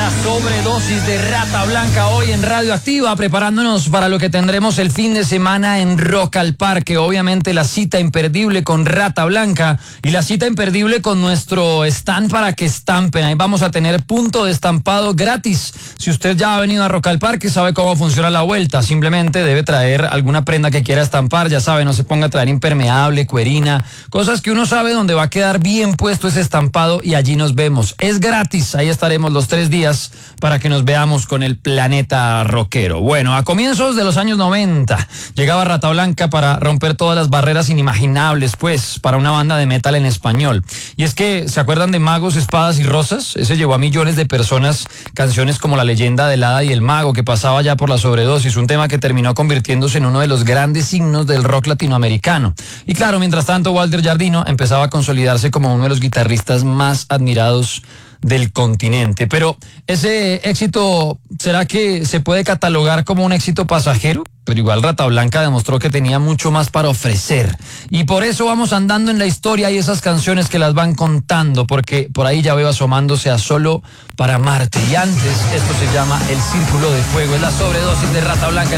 La sobredosis de Rata Blanca hoy en Radioactiva, preparándonos para lo que tendremos el fin de semana en Rock al Parque. Obviamente la cita imperdible con Rata Blanca y la cita imperdible con nuestro stand para que estampen. Ahí vamos a tener punto de estampado gratis. Si usted ya ha venido a Rock al Parque, sabe cómo funciona la vuelta. Simplemente debe traer alguna prenda que quiera estampar. Ya sabe, no se ponga a traer impermeable, cuerina, cosas que uno sabe donde va a quedar bien puesto ese estampado y allí nos vemos. Es gratis, ahí estaremos los 3 días para que nos veamos con el planeta rockero. Bueno, a comienzos de los años 90 llegaba Rata Blanca para romper todas las barreras inimaginables, pues, para una banda de metal en español. Y es que, ¿se acuerdan de Magos, Espadas y Rosas? Ese llevó a millones de personas canciones como La leyenda del hada y el mago, que pasaba ya por la sobredosis, un tema que terminó convirtiéndose en uno de los grandes signos del rock latinoamericano. Y claro, mientras tanto, Walter Jardino empezaba a consolidarse como uno de los guitarristas más admirados del continente. Pero ese éxito, ¿será que se puede catalogar como un éxito pasajero? Pero igual Rata Blanca demostró que tenía mucho más para ofrecer. Y por eso vamos andando en la historia y esas canciones que las van contando, porque por ahí ya veo asomándose a Solo para Marte. Y antes, esto se llama El Círculo de Fuego. Es la sobredosis de Rata Blanca.